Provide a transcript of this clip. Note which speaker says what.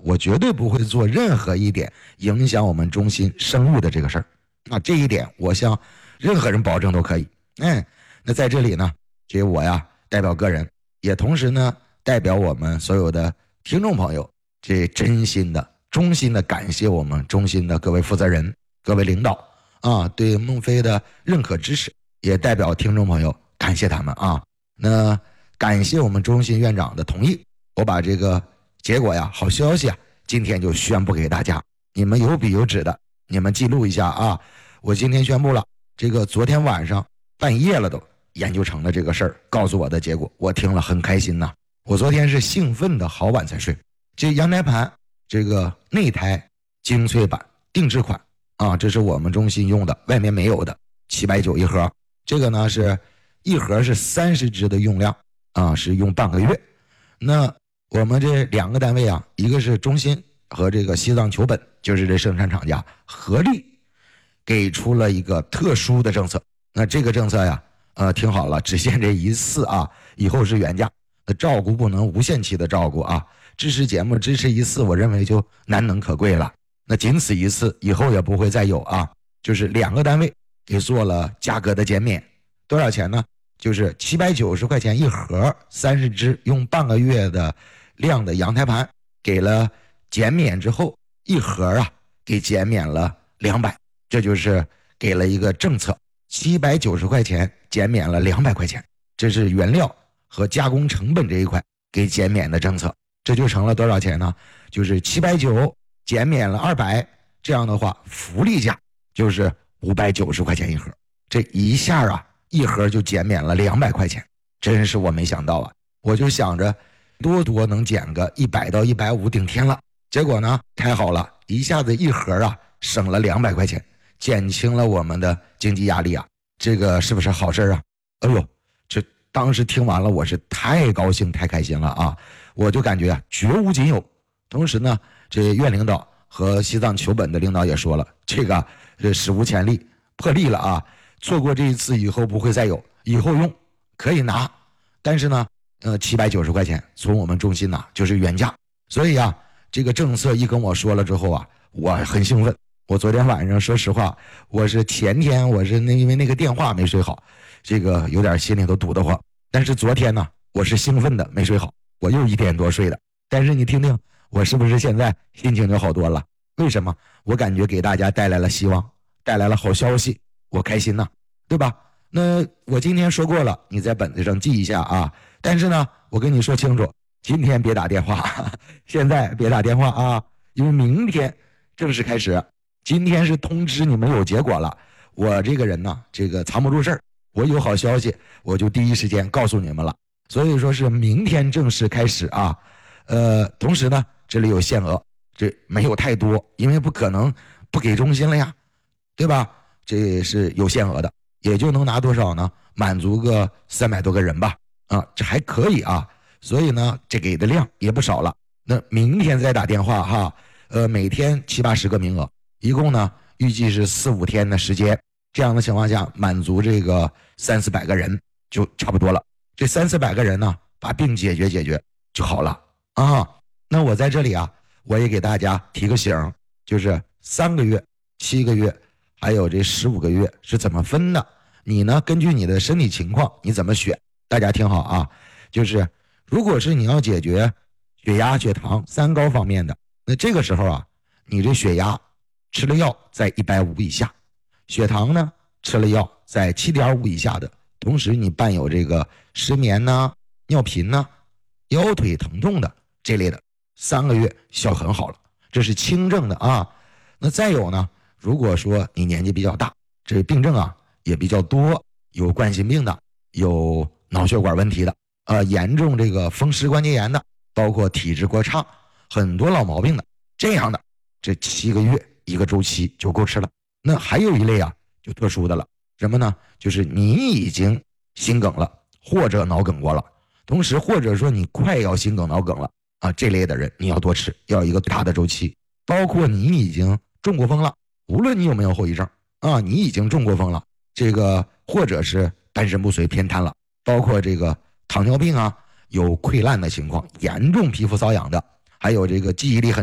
Speaker 1: 我绝对不会做任何一点影响我们中心声誉的这个事儿。这一点我向任何人保证都可以。那在这里呢，这我呀代表个人，也同时呢代表我们所有的听众朋友，这真心的衷心的感谢我们中心的各位负责人、各位领导对孟非的认可支持，也代表听众朋友感谢他们那感谢我们中心院长的同意，我把这个结果呀，好消息今天就宣布给大家，你们有笔有纸的，你们记录一下我今天宣布了，这个昨天晚上半夜了都研究成了这个事儿，告诉我的结果，我听了很开心呐。我昨天是兴奋的好晚才睡。这阳台盘这个内胎精粹版定制款这是我们中心用的，外面没有的，790一盒。这个呢是一盒是30支的用量是用半个月。那我们这2个单位一个是中心和这个西藏球本，就是这生产厂家合力给出了一个特殊的政策。那这个政策呀听好了，只限这一次以后是原价。那照顾不能无限期的照顾支持节目支持一次，我认为就难能可贵了。那仅此一次，以后也不会再有就是2个单位给做了价格的减免。多少钱呢？就是790块钱一盒，30支用半个月的量的阳台盘，给了减免之后，一盒给减免了200，这就是给了一个政策，790块钱减免了200块钱，这是原料和加工成本这一块给减免的政策，这就成了多少钱呢？就是790减免了200，这样的话福利价就是590块钱一盒，这一下一盒就减免了200块钱，真是我没想到我就想着多能减个100到150顶天了，结果呢太好了，一下子一盒省了200块钱，减轻了我们的经济压力这个是不是好事哎呦，这当时听完了我是太高兴太开心了我就感觉绝无仅有。同时呢，这院领导和西藏球本的领导也说了，这个史无前例破例了错过这一次以后不会再有，以后用可以拿，但是呢790块钱从我们中心拿就是原价。所以这个政策一跟我说了之后我很兴奋。我昨天晚上说实话，我是前天我是因为那个电话没睡好，这个有点心里头堵得慌，但是昨天呢我是兴奋的没睡好，我又1点多睡的。但是你听听我是不是现在心情就好多了？为什么？我感觉给大家带来了希望，带来了好消息，我开心对吧？那我今天说过了，你在本子上记一下但是呢我跟你说清楚，今天别打电话现在别打电话因为明天正式开始，今天是通知你们有结果了。我这个人呢这个藏不住事儿，我有好消息我就第一时间告诉你们了，所以说是明天正式开始同时呢这里有限额，这没有太多，因为不可能不给中心了呀，对吧？这是有限额的，也就能拿多少呢？满足个300多个人吧这还可以所以呢这给的量也不少了。那明天再打电话每天70-80个名额，一共呢预计是4-5天的时间，这样的情况下满足这个300-400个人就差不多了。这300-400个人呢把病解决就好了那我在这里我也给大家提个醒，就是3个月、7个月还有这15个月是怎么分的，你呢根据你的身体情况你怎么选。大家听好就是如果是你要解决血压、血糖、三高方面的，那这个时候你这血压吃了药在150以下，血糖呢吃了药在7.5以下的，同时你伴有这个失眠尿频腰腿疼痛的这类的，3个月效很好了，这是轻症的那再有呢，如果说你年纪比较大，这病症也比较多，有冠心病的，有脑血管问题的严重这个风湿关节炎的，包括体质过差，很多老毛病的，这样的这7个月一个周期就够吃了。那还有一类就特殊的了，什么呢？就是你已经心梗了或者脑梗过了，同时或者说你快要心梗脑梗了这类的人你要多吃，要一个大的周期。包括你已经中过风了，无论你有没有后遗症你已经中过风了，这个或者是半身不遂偏瘫了，包括这个糖尿病有溃烂的情况，严重皮肤瘙痒的，还有这个记忆力很